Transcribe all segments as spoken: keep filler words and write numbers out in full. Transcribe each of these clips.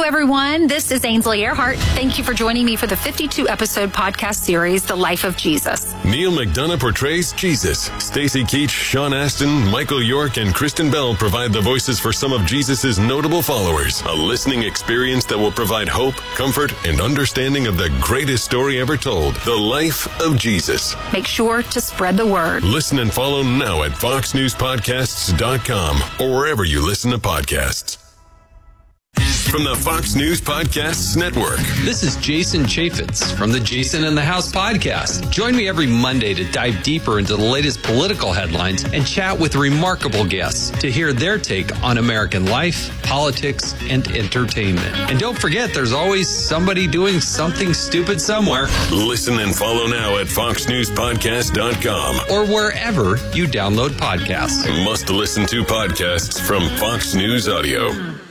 everyone. This is Ainsley Earhart. Thank you for joining me for the fifty-two episode podcast series, The Life of Jesus. Neil McDonough portrays Jesus. Stacey Keach, Sean Astin, Michael York, and Kristen Bell provide the voices for some of Jesus' notable followers. A listening experience that will provide hope, comfort, and understanding of the greatest story ever told, The Life of Jesus. Make sure to spread the word. Listen and follow now at fox news podcasts dot com or wherever you listen to podcasts. From the Fox News Podcasts Network. This is Jason Chaffetz from the Jason in the House podcast. Join me every Monday to dive deeper into the latest political headlines and chat with remarkable guests to hear their take on American life, politics, and entertainment. And don't forget, there's always somebody doing something stupid somewhere. Listen and follow now at fox news podcast dot com or wherever you download podcasts. Must listen to podcasts from Fox News Audio.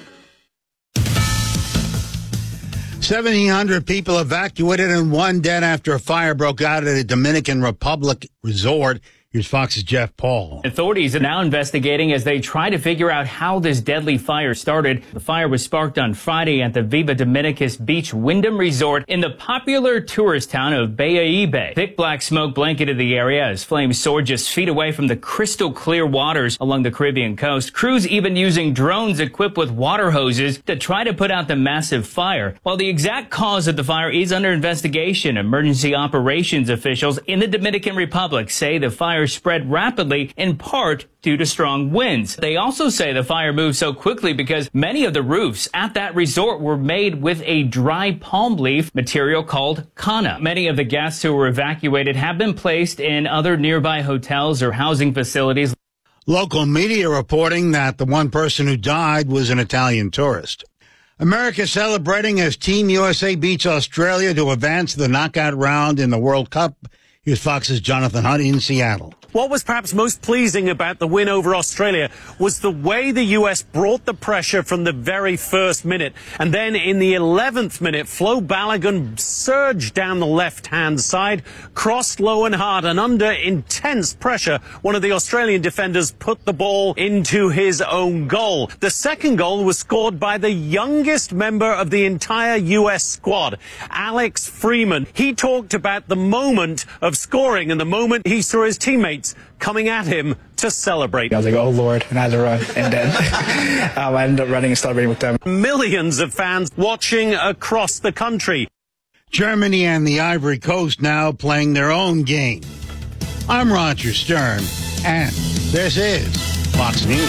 seventeen hundred people evacuated and one dead after a fire broke out at a Dominican Republic resort. Here's Fox's Jeff Paul. Authorities are now investigating as they try to figure out how this deadly fire started. The fire was sparked on Friday at the Viva Dominicus Beach Wyndham Resort in the popular tourist town of Bayaibe. Thick black smoke blanketed the area as flames soared just feet away from the crystal clear waters along the Caribbean coast. Crews even using drones equipped with water hoses to try to put out the massive fire. While the exact cause of the fire is under investigation, emergency operations officials in the Dominican Republic say the fire spread rapidly, in part due to strong winds. They also say the fire moved so quickly because many of the roofs at that resort were made with a dry palm leaf material called Kana. Many of the guests who were evacuated have been placed in other nearby hotels or housing facilities. Local media reporting that the one person who died was an Italian tourist. America celebrating as Team U S A beats Australia to advance to the knockout round in the World Cup. Here's Fox's Jonathan Hunt in Seattle. What was perhaps most pleasing about the win over Australia was the way the U S brought the pressure from the very first minute. And then in the eleventh minute, Flo Balogun surged down the left-hand side, crossed low and hard, and under intense pressure, one of the Australian defenders put the ball into his own goal. The second goal was scored by the youngest member of the entire U S squad, Alex Freeman. He talked about the moment of scoring and the moment he saw his teammates coming at him to celebrate. I was like, oh, Lord, and I had to run. And then um, I ended up running and celebrating with them. Millions of fans watching across the country. Germany and the Ivory Coast now playing their own game. I'm Roger Stern, and this is Fox News.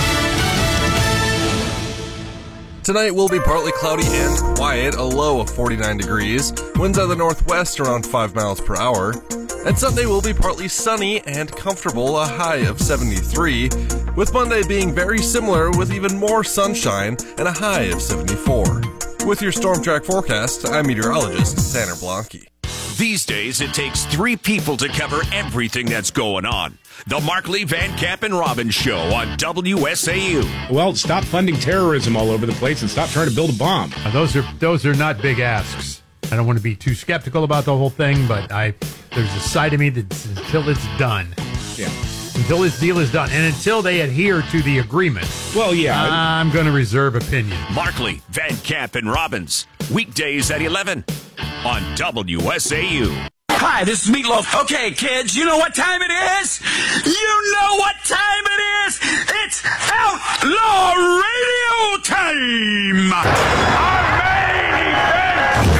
Tonight will be partly cloudy and quiet, a low of forty-nine degrees. Winds out of the northwest around five miles per hour. And Sunday will be partly sunny and comfortable, a high of seventy-three, with Monday being very similar with even more sunshine and a high of seventy-four. With your Storm Track forecast, I'm meteorologist Tanner Blanke. These days, it takes three people to cover everything that's going on. The Markley, Van Camp, and Robbins Show on W S A U. Well, stop funding terrorism all over the place and stop trying to build a bomb. Uh, those are those are not big asks. I don't want to be too skeptical about the whole thing, but I there's a side of me that until it's done. Yeah. Until this deal is done, and until they adhere to the agreement. Well, yeah. I'm going to reserve opinion. Markley, Van Camp, and Robbins. Weekdays at eleven on W S A U. Hi, this is Meatloaf. Okay, kids, you know what time it is? You know what time it is? It's Outlaw Radio time! Our main event!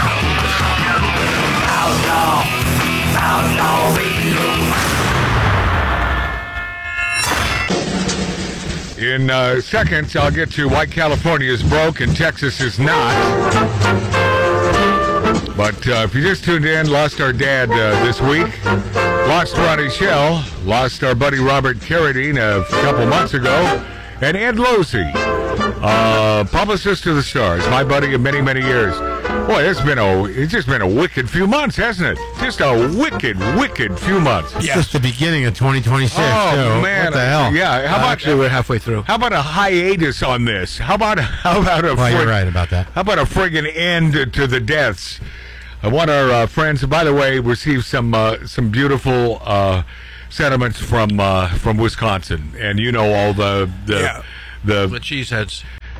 Outlaw, Outlaw Radio. In uh, seconds, I'll get to why California is broke and Texas is not. But uh, if you just tuned in, lost our dad uh, this week, lost Ronnie Shell, lost our buddy Robert Carradine a couple months ago, and Ed Losey, uh, publicist to the stars, my buddy of many, many years. Boy, it's been a it's just been a wicked few months, hasn't it? Just a wicked, wicked few months. It's yeah. just the beginning of twenty twenty-six. Oh too. man, what the hell? Yeah, how about actually we're halfway through? How about a hiatus on this? How about how about a? Well, frig- you're right about that. How about a friggin' end to the deaths? I want our uh, friends, by the way, received some uh, some beautiful uh, sentiments from uh, from Wisconsin, and you know all the the yeah. the, the cheeseheads.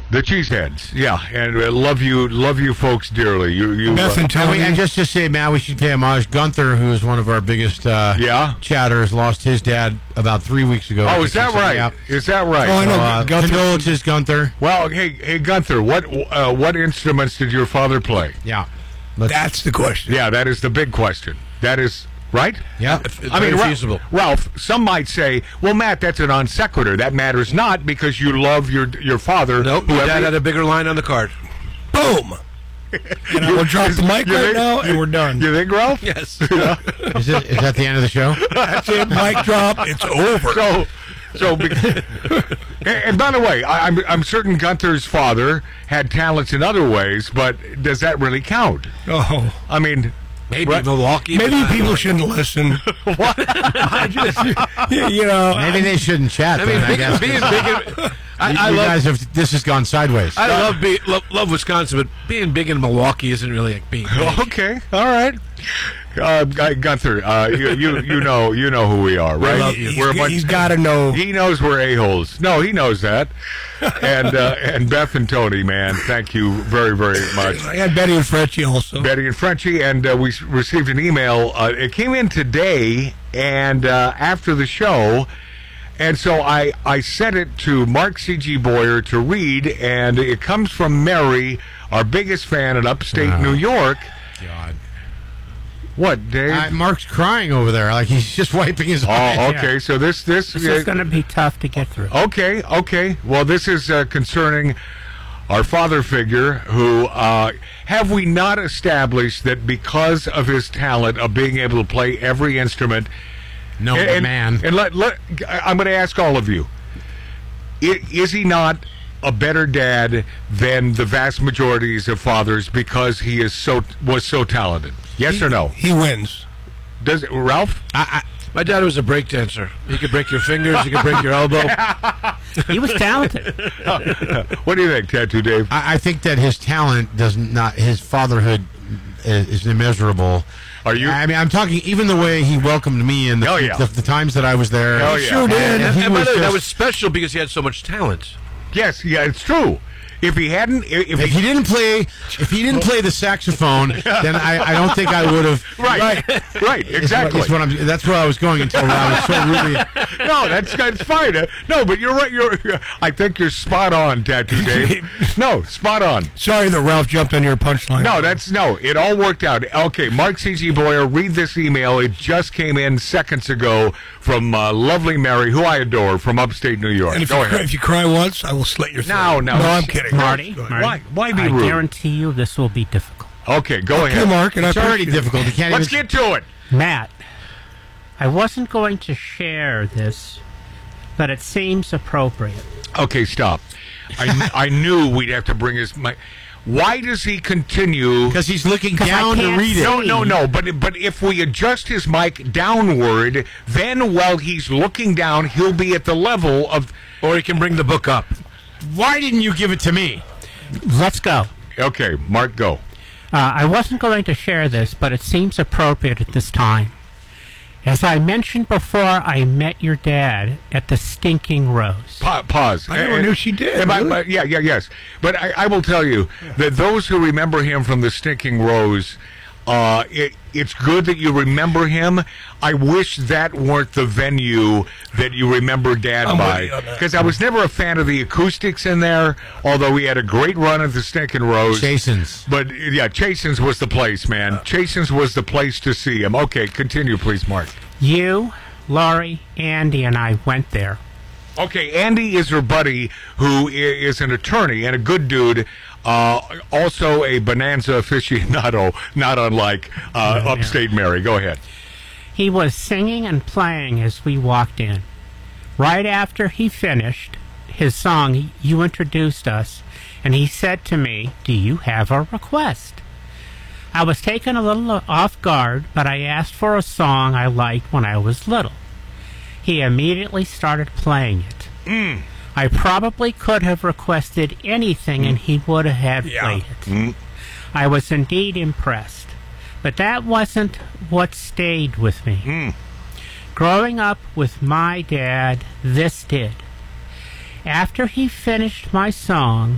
The Cheeseheads, yeah, and uh, love you, love you folks dearly. You, you. Beth uh, and Tony. And just to say, Matt, we should pay homage. Gunther, who is one of our biggest uh, yeah chatters, lost his dad about three weeks ago. Oh, is that right? Yeah. Is that right? Oh, I know. Uh, condolences, Gunther. Well, hey, hey, Gunther, what uh, what instruments did your father play? Yeah, Let's, that's the question. Yeah, that is the big question. That is. Right? Yeah, it's I mean, very feasible. Ralph, some might say, well, Matt, that's a non sequitur. That matters not because you love your your father. Nope, your dad had a bigger line on the card. Boom! And I will drop the mic right think, now, and we're done. You think, Ralph? Yes. Yeah. Is, it, is that the end of the show? That's it. Mic drop. It's over. So, so, and, and by the way, I, I'm I'm certain Gunther's father had talents in other ways, but does that really count? Oh, I mean. Maybe right. Milwaukee. Maybe people shouldn't listen. What? I just, you know, maybe they shouldn't chat. I mean, then, being, I guess. being big. In, I, you, I you love, guys have. This has gone sideways. I love, be, love love Wisconsin, but being big in Milwaukee isn't really like being big. Okay, all right. Uh, Gunther, uh, you, you you know you know who we are, right? He's, we're a bunch, he's got to know. He knows we're a-holes. No, he knows that. And uh, and Beth and Tony, man, thank you very very much. I had Betty and Frenchie also. Betty and Frenchie, and uh, we received an email. Uh, it came in today, and uh, after the show. And so I, I sent it to Mark C G. Boyer to read, and it comes from Mary, our biggest fan in upstate oh, New York. God. What, Dave? Uh, Mark's crying over there, like he's just wiping his eyes. Oh, okay. Yeah. So this this, this uh, is going to be tough to get through. Okay, okay. Well, this is uh, concerning our father figure, who uh, have we not established that because of his talent of being able to play every instrument. No, and, man. And let, let I'm going to ask all of you: Is he not a better dad than the vast majorities of fathers because he is so was so talented? Yes he, or no? He wins. Does it, Ralph? I, I, my dad was a break dancer. He could break your fingers. He could break your elbow. He was talented. What do you think, Tattoo Dave? I, I think that his talent does not. His fatherhood is, is immeasurable. Are you? I mean, I'm talking even the way he welcomed me and the, oh, yeah. the, the times that I was there. Oh, yeah. Sure did. And, and, and, and by the way, just, that was special because he had so much talent. Yes, yeah, it's true. If he hadn't, if, if he, he didn't play, if he didn't play the saxophone, then I, I don't think I would have. Right, right, right, exactly. That's, what I'm, that's where I was going until I was so really. No, that's that's fine. Uh, no, but you're right. You're. I think you're spot on, Tattoo Dave. No, spot on. Sorry that Ralph jumped on your punchline. No, that's no. It all worked out. Okay, Mark C G. Boyer, read this email. It just came in seconds ago from uh, lovely Mary, who I adore, from upstate New York. And if, Go you ahead. cry, if you cry once, I will slit your throat. No, no, no. I'm kidding. Marty, Marty, why? Why be I rude? guarantee you this will be difficult. Okay, go okay, ahead, Mark. And it's I already difficult. You can't. Let's even... get to it, Matt. I wasn't going to share this, but it seems appropriate. Okay, stop. I, I knew we'd have to bring his mic. Why does he continue? Because he's looking down to read it. No, no, no. But but if we adjust his mic downward, then while he's looking down, he'll be at the level of. Or he can bring the book up. Why didn't you give it to me? Let's go. Okay, Mark, go. Uh, I wasn't going to share this, but it seems appropriate at this time. As I mentioned before, I met your dad at the Stinking Rose. Pa- pause. I never and, knew she did. And Really? I, yeah, yeah, yes. But I, I will tell you that those who remember him from the Stinking Rose, uh, it, it's good that you remember him. I wish that weren't the venue that you remember Dad I'm by. with you on that. Because I was never a fan of the acoustics in there, although we had a great run at the Stinking Rose. Chasen's. But, yeah, Chasen's was the place, man. Uh, Chasen's was the place to see him. Okay, continue, please, Mark. You, Laurie, Andy, and I went there. Okay, Andy is her buddy, who is an attorney and a good dude, uh, also a Bonanza aficionado, not unlike uh, Yeah. upstate Mary. Go ahead. He was singing and playing as we walked in. Right after he finished his song, you introduced us, and he said to me, "Do you have a request?" I was taken a little off guard, but I asked for a song I liked when I was little. He immediately started playing it. Mm. I probably could have requested anything and he would have Yeah. played it. Mm. I was indeed impressed, but that wasn't what stayed with me. Mm. Growing up with my dad, this did. After he finished my song,